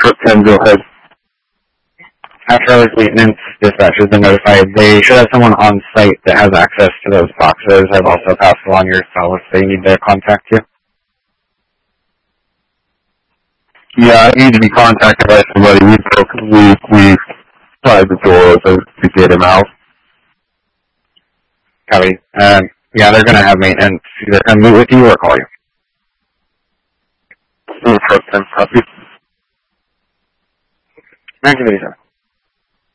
Truck 10, go ahead. After hours maintenance, dispatch has been notified. They should have someone on site that has access to those boxes. I've also passed along your cell if they need to contact you. Yeah, I need to be contacted by somebody. We tried the door to get him out. Copy. Yeah, they're going to have maintenance either come meet with you or call you. Truck 10, copy. 1987.